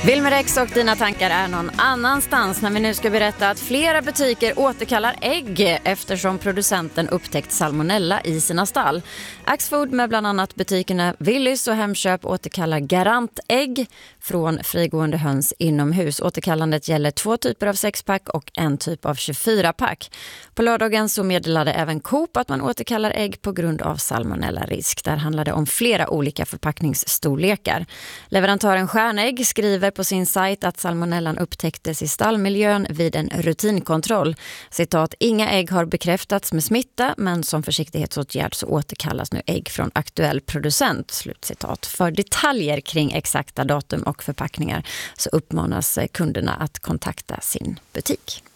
Wilmer och dina tankar är någon annanstans när vi nu ska berätta att flera butiker återkallar ägg eftersom producenten upptäckt salmonella i sina stall. Axfood med bland annat butikerna Willys och Hemköp återkallar garantägg från frigående höns inomhus. Återkallandet gäller 2 typer av 6-pack och en typ av 24-pack. På lördagen så meddelade även Coop att man återkallar ägg på grund av salmonella-risk. Där handlar det om flera olika förpackningsstorlekar. Leverantören Stjärnägg skriver på sin sajt att salmonellan upptäcktes i stallmiljön vid en rutinkontroll. Citat, inga ägg har bekräftats med smitta, men som försiktighetsåtgärd så återkallas nu ägg från aktuell producent. Slutcitat. För detaljer kring exakta datum och förpackningar så uppmanas kunderna att kontakta sin butik.